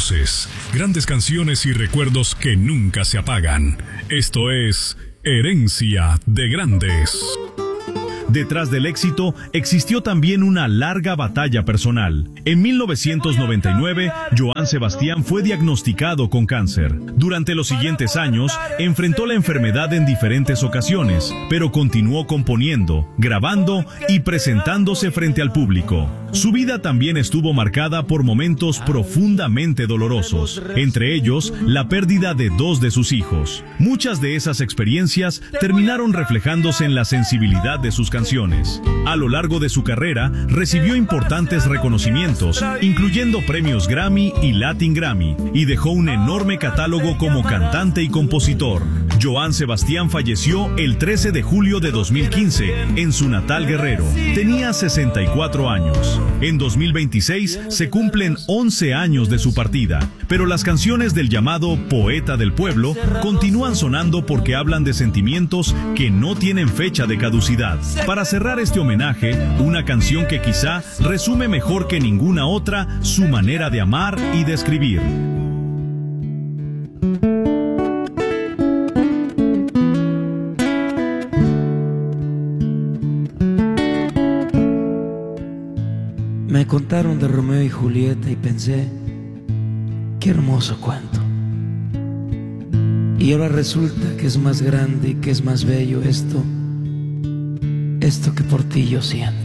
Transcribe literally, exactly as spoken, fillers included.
voces, grandes canciones y recuerdos que nunca se apagan. Esto es Herencia de Grandes. Detrás del éxito existió también una larga batalla personal. En mil novecientos noventa y nueve, Joan Sebastián fue diagnosticado con cáncer. Durante los siguientes años, enfrentó la enfermedad en diferentes ocasiones, pero continuó componiendo, grabando y presentándose frente al público. Su vida también estuvo marcada por momentos profundamente dolorosos, entre ellos la pérdida de dos de sus hijos. Muchas de esas experiencias terminaron reflejándose en la sensibilidad de sus canciones. A lo largo de su carrera, recibió importantes reconocimientos, incluyendo premios Grammy y Latin Grammy, y dejó un enorme catálogo como cantante y compositor. Joan Sebastián falleció el trece de julio de dos mil quince en su natal Guerrero. Tenía sesenta y cuatro años. En dos mil veintiséis se cumplen once años de su partida, pero las canciones del llamado Poeta del Pueblo continúan sonando porque hablan de sentimientos que no tienen fecha de caducidad. Para cerrar este homenaje, una canción que quizá resume mejor que ninguna otra su manera de amar y de escribir. Me contaron de Romeo y Julieta y pensé, qué hermoso cuento. Y ahora resulta que es más grande y que es más bello esto, esto que por ti yo siento.